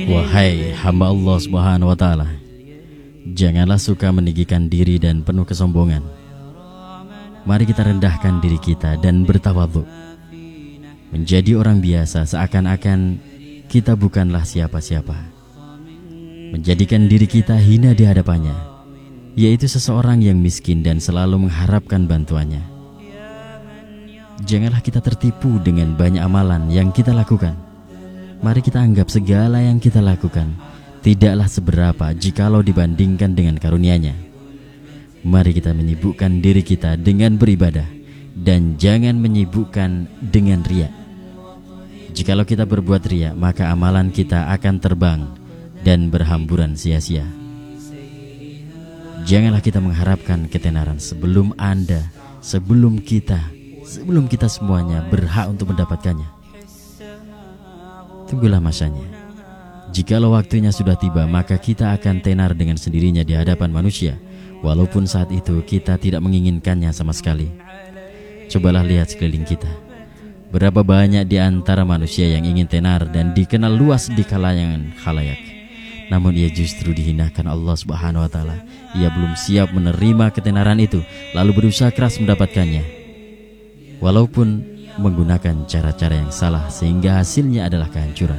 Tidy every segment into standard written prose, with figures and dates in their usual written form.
Wahai hamba Allah Subhanahu wa Ta'ala, janganlah suka meninggikan diri dan penuh kesombongan. Mari kita rendahkan diri kita dan bertawadhu, menjadi orang biasa seakan-akan kita bukanlah siapa-siapa. Menjadikan diri kita hina di hadapannya, yaitu seseorang yang miskin dan selalu mengharapkan bantuannya. Janganlah kita tertipu dengan banyak amalan yang kita lakukan. Mari kita anggap segala yang kita lakukan tidaklah seberapa jikalau dibandingkan dengan karunia-Nya. Mari kita menyibukkan diri kita dengan beribadah dan jangan menyibukkan dengan riya. Jikalau kita berbuat riya, maka amalan kita akan terbang dan berhamburan sia-sia. Janganlah kita mengharapkan ketenaran sebelum Anda, sebelum kita semuanya berhak untuk mendapatkannya. Tunggulah masanya. Jikalau waktunya sudah tiba, maka kita akan tenar dengan sendirinya di hadapan manusia, walaupun saat itu kita tidak menginginkannya sama sekali. Cobalah lihat sekeliling kita. Berapa banyak di antara manusia yang ingin tenar dan dikenal luas di kalangan khalayak, namun ia justru dihinakan Allah Subhanahu wa Ta'ala. Ia belum siap menerima ketenaran itu, lalu berusaha keras mendapatkannya, walaupun menggunakan cara-cara yang salah, sehingga hasilnya adalah kehancuran.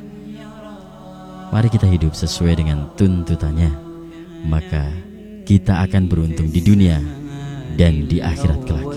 Mari kita hidup sesuai dengan tuntutannya, maka kita akan beruntung di dunia dan di akhirat kelak.